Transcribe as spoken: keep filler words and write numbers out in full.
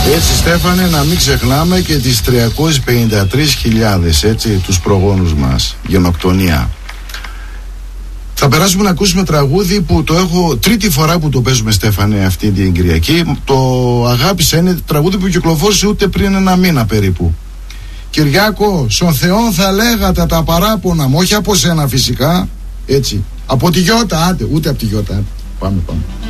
Έτσι, Στέφανε, να μην ξεχνάμε και τις τριακόσιες πενήντα τρεις χιλιάδες, έτσι, τους προγόνους μας, γενοκτονία. Θα περάσουμε να ακούσουμε τραγούδι που το έχω τρίτη φορά που το παίζουμε, Στέφανε, αυτή την Κυριακή. Το αγάπησα, είναι τραγούδι που κυκλοφόρησε ούτε πριν ένα μήνα περίπου. Κυριάκο, στον Θεόν θα λέγατε τα παράπονα μου, όχι από σένα φυσικά, έτσι. Από τη Γιώτα, άντε, ούτε από τη Γιώτα, άντε. Πάμε, πάμε.